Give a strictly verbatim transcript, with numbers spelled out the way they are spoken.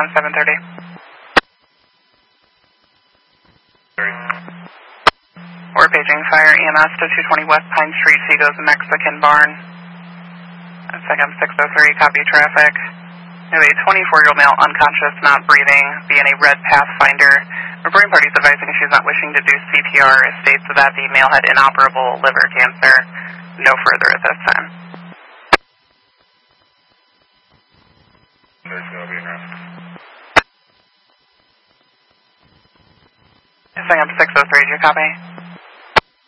on seven thirty. We're paging fire E M S to two twenty West Pine Street, Seago's Mexican Barn. Second six oh three, copy traffic. We have a twenty-four-year-old male unconscious, not breathing, via a red Pathfinder. Reporting parties advising she's not wishing to do C P R. States that the male had inoperable liver cancer. No further at this time. Second six oh three, do you copy?